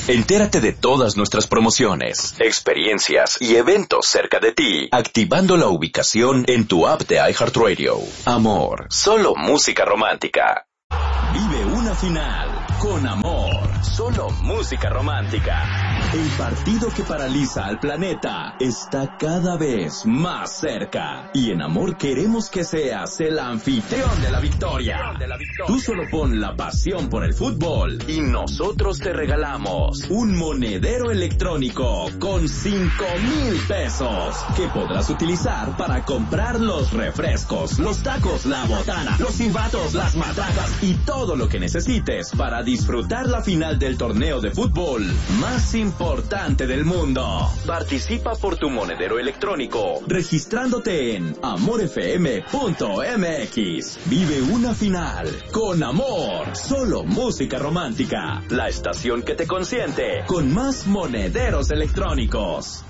Entérate de todas nuestras promociones, experiencias y eventos cerca de ti, activando la ubicación en tu app de iHeartRadio. Amor, solo música romántica. Vive una final con Amor, solo música romántica. El partido que paraliza al planeta está cada vez más cerca. Y en Amor queremos que seas el anfitrión de la victoria. Tú solo pon la pasión por el fútbol y nosotros te regalamos un monedero electrónico con 5,000 pesos que podrás utilizar para comprar los refrescos, los tacos, la botana, los silbatos, las matracas y todo lo que necesites para disfrutar la final del torneo de fútbol más importante del mundo. Participa por tu monedero electrónico registrándote en amorfm.mx. Vive una final con Amor, solo música romántica. La estación que te consiente con más monederos electrónicos.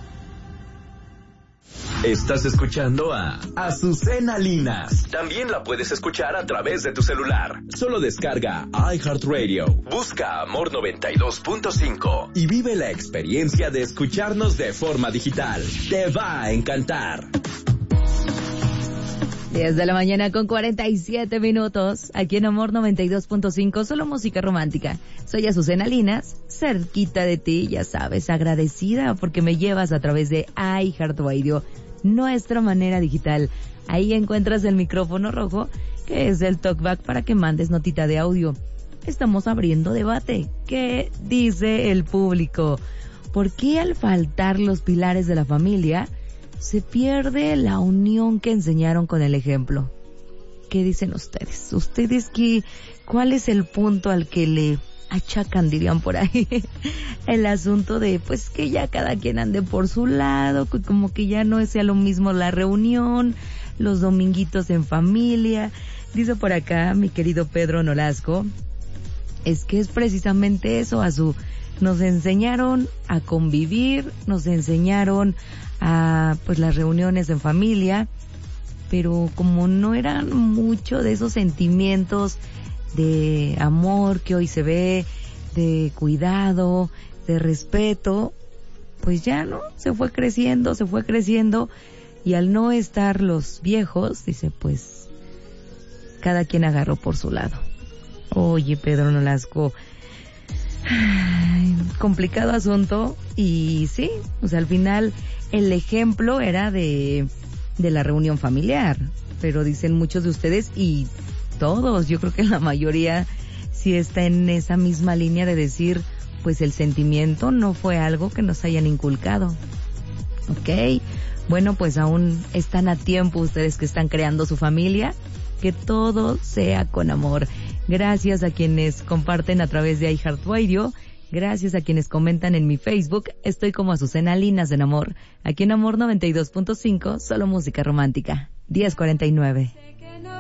Estás escuchando a Azucena Linas. También la puedes escuchar a través de tu celular. Solo descarga iHeartRadio. Busca Amor 92.5 y vive la experiencia de escucharnos de forma digital. Te va a encantar. 10 de la mañana con 47 minutos. Aquí en Amor 92.5, solo música romántica. Soy Azucena Linas, cerquita de ti, ya sabes, agradecida porque me llevas a través de iHeartRadio, nuestra manera digital. Ahí encuentras el micrófono rojo, que es el talkback para que mandes notita de audio. Estamos abriendo debate. ¿Qué dice el público? ¿Por qué al faltar los pilares de la familia se pierde la unión que enseñaron con el ejemplo? ¿Qué dicen ustedes? ¿Ustedes cuál es el punto al que le achacan, dirían por ahí, el asunto de pues que ya cada quien ande por su lado, como que ya no sea lo mismo la reunión, los dominguitos en familia? Dice por acá mi querido Pedro Nolasco, es que es precisamente eso, nos enseñaron a convivir, nos enseñaron a pues las reuniones en familia, pero como no eran mucho de esos sentimientos de amor que hoy se ve, de cuidado, de respeto, pues ya no, se fue creciendo, y al no estar los viejos, dice, pues cada quien agarró por su lado. Oye, Pedro Nolasco, complicado asunto, y sí, o sea, al final el ejemplo era de la reunión familiar, pero dicen muchos de ustedes y todos, yo creo que la mayoría sí está en esa misma línea de decir, pues el sentimiento no fue algo que nos hayan inculcado. Ok, bueno, pues aún están a tiempo ustedes que están creando su familia, que todo sea con amor. Gracias a quienes comparten a través de iHeartRadio, gracias a quienes comentan en mi Facebook. Estoy como Azucena Linas en Amor, aquí en Amor 92.5, solo música romántica. 10:49.